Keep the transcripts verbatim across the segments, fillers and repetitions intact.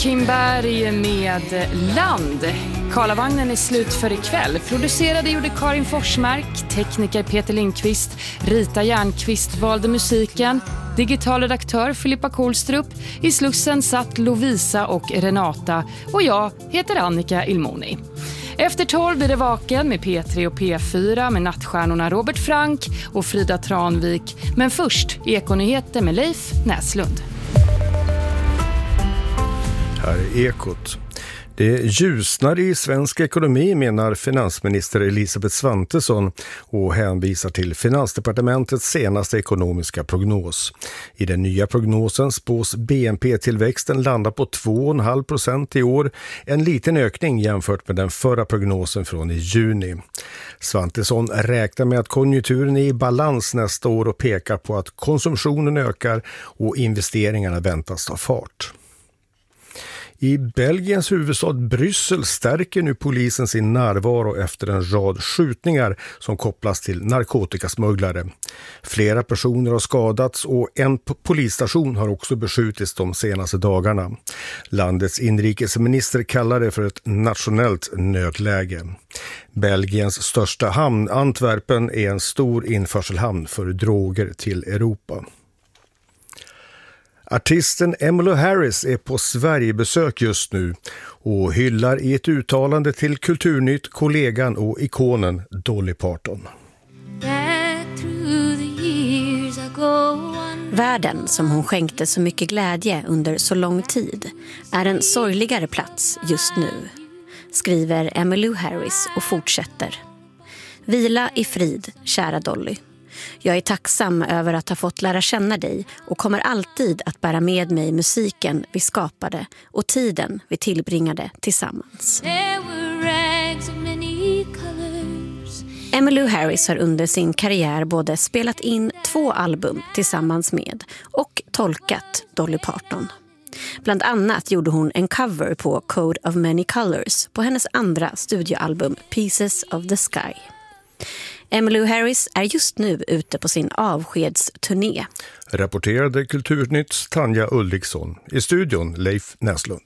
Kimberg med Land. Karlavagnen är slut för ikväll. Producerade gjorde Karin Forsmark, tekniker Peter Lindqvist, Rita Järnqvist valde musiken, digital redaktör Filippa Kohlstrup, i Slussen satt Lovisa och Renata och jag heter Annika Ilmoni. Efter tolv blir det Vaken med P tre och P fyra med nattstjärnorna Robert Frank och Frida Tranvik. Men först Ekonyheter med Leif Näslund. Här är Ekot. Det ljusnar i svensk ekonomi, menar finansminister Elisabeth Svantesson och hänvisar till Finansdepartementets senaste ekonomiska prognos. I den nya prognosen spås B N P-tillväxten landa på två komma fem procent i år, en liten ökning jämfört med den förra prognosen från i juni. Svantesson räknar med att konjunkturen är i balans nästa år och pekar på att konsumtionen ökar och investeringarna väntas ta fart. I Belgiens huvudstad Bryssel stärker nu polisen sin närvaro efter en rad skjutningar som kopplas till narkotikasmugglare. Flera personer har skadats och en polisstation har också beskjutits de senaste dagarna. Landets inrikesminister kallar det för ett nationellt nödläge. Belgiens största hamn, Antwerpen, är en stor införselhamn för droger till Europa. Artisten Emmylou Harris är på Sverigebesök just nu och hyllar i ett uttalande till Kulturnytt kollegan och ikonen Dolly Parton. Världen som hon skänkte så mycket glädje under så lång tid är en sorgligare plats just nu, skriver Emmylou Harris och fortsätter. Vila i frid, kära Dolly. Jag är tacksam över att ha fått lära känna dig och kommer alltid att bära med mig musiken vi skapade och tiden vi tillbringade tillsammans. Emmylou Harris har under sin karriär både spelat in två album tillsammans med och tolkat Dolly Parton. Bland annat gjorde hon en cover på Code of Many Colors på hennes andra studioalbum Pieces of the Sky. Emmylou Harris är just nu ute på sin avskedsturné. Rapporterade Kulturnytts Tanja Ulriksson. I studion Leif Näslund.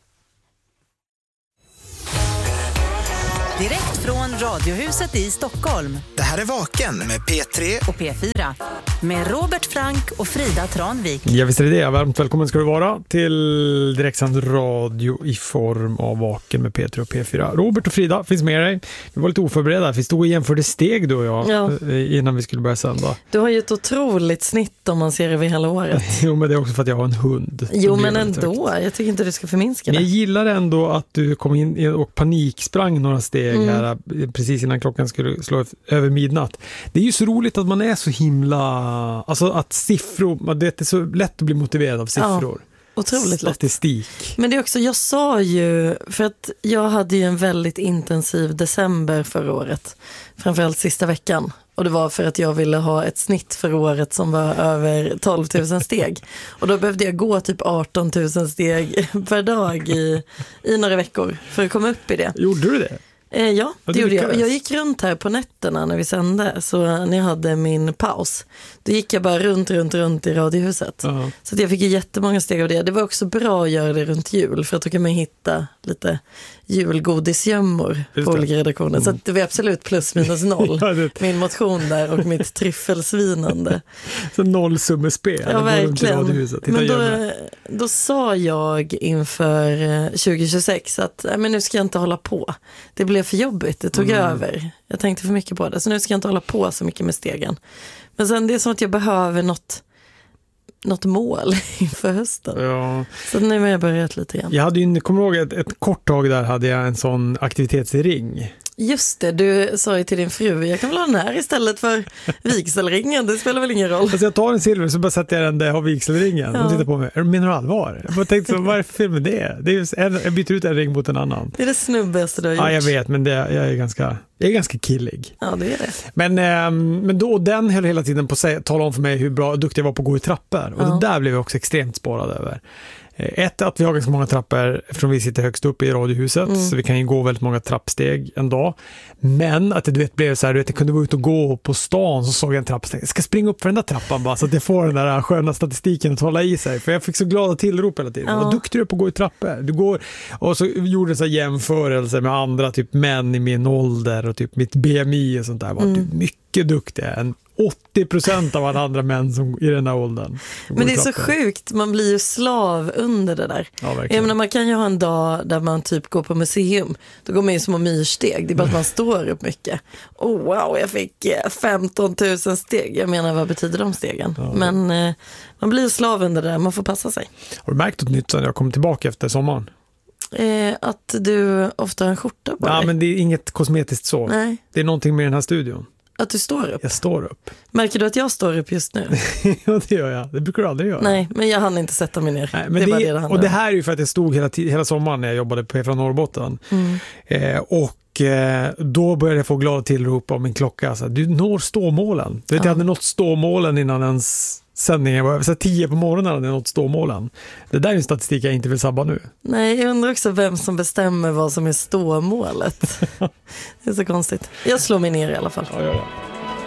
Direkt från Radiohuset i Stockholm. Det här är Vaken med P tre och P fyra. Med Robert Frank och Frida Tranvik. Ja, visst är det det. Varmt välkommen ska du vara till direktsänd radio i form av Vaken med P tre och P fyra. Robert och Frida finns med dig. Vi var lite oförberedda. Vi stod och jämförde steg du och jag ja. innan vi skulle börja sända. Du har ju ett otroligt snitt om man ser över hela året. Jo, men det är också för att jag har en hund. Jo, men ändå. Jag tycker inte du ska förminska det. Men jag gillar ändå att du kom in och paniksprang några steg mm. här precis innan klockan skulle slå över midnatt. Det är ju så roligt att man är så himla... Alltså att siffror, det är så lätt att bli motiverad av siffror. Ja, otroligt statistik. Lätt. Men det är också, jag sa ju, för att jag hade ju en väldigt intensiv december förra året. Framförallt sista veckan. Och det var för att jag ville ha ett snitt för året som var över tolv tusen steg. Och då behövde jag gå typ arton tusen steg per dag i, i några veckor för att komma upp i det. Gjorde du det? Eh, ja, det, det gjorde jag. Jag gick runt här på nätterna när vi sände. Så när jag hade min paus, då gick jag bara runt, runt, runt i Radiohuset. Uh-huh. Så att jag fick jättemånga steg av det. Det var också bra att göra det runt jul. För att då kan man hitta lite julgodisgömmor på olika redaktioner. Mm. Så att det var absolut plus minus noll. Ja, det... Min motion där och mitt tryffelsvinande. Så nollsummespel. Ja, verkligen. Men då, då sa jag inför tjugo tjugosex att men nu ska jag inte hålla på. Det blev för jobbigt, det tog mm. över. Jag tänkte för mycket på det, så nu ska jag inte hålla på så mycket med stegen. Men sen det är som att jag behöver något, något mål inför hösten. Ja. Så nu har jag börjat lite igen. Jag hade ju, kommer ihåg ett, ett kort tag där hade jag en sån aktivitetsring. Just det, du sa ju till din fru, jag kan väl ha den här istället för vigselringen, det spelar väl ingen roll. Alltså jag tar en silver så bara sätter jag den där jag har vigselringen. Ja. Och tittar på mig, menar du allvar? Jag bara tänkte så, vad är fel med det? det är just en, jag byter ut en ring mot en annan. Det är det snubbigaste du har gjort. Ja, jag vet, men det, jag är ganska... Jag är ganska killig. Ja, det är det. Men, eh, men då, den höll hela tiden på att säga, tala om för mig hur bra duktig jag var på att gå i trappor. Och ja. Det där blev jag också extremt sparad över. Ett, att vi har ganska många trappor eftersom vi sitter högst upp i radiohuset, mm. så vi kan ju gå väldigt många trappsteg en dag. Men att det du vet, blev så här, du vet, jag kunde gå ut och gå på stan, så såg jag en trappsteg. Jag ska springa upp för den där trappan bara, så att jag får den där sköna statistiken att hålla i sig. För jag fick så glada tillrop hela tiden. Ja. Vad duktig du är på att gå i trappor. Du går, och så gjorde jag så här jämförelse med andra typ män i min ålder och typ mitt B M I och sånt där. Var mm. du mycket duktig. En åttio procent av alla andra män som i den här åldern. Men det är så sjukt, man blir ju slav under det där. Ja, jag menar, man kan ju ha en dag där man typ går på museum. Då går man ju små myrsteg, det är bara att man står upp mycket. Oh wow, jag fick femton tusen steg. Jag menar, vad betyder de stegen? Ja. Men eh, man blir ju slav under det där, man får passa sig. Har du märkt något nytt sen jag kom tillbaka efter sommaren? Eh, att du ofta har en skjorta på Ja, dig. men det är inget kosmetiskt så. Nej. Det är någonting med den här studion. Att du står upp? Jag står upp. Märker du att jag står upp just nu? Ja, det gör jag. Det brukar du aldrig göra. Nej, men jag hann inte sätta mig ner. Nej, men det, det, det, det och det här är ju för att jag stod hela, hela sommaren när jag jobbade på från Norrbotten. Mm. Eh, och eh, då började jag få glada tillrop om min klocka. Så, du når ståmålen. Du vet, ja. Jag hade nått ståmålen innan ens sändningen var så tio på morgonen hade jag nått ståmålen. Det där är en statistik jag inte vill sabba nu. Nej, jag undrar också vem som bestämmer vad som är ståmålet. Det är så konstigt. Jag slår mig ner i alla fall. Ja, gör det.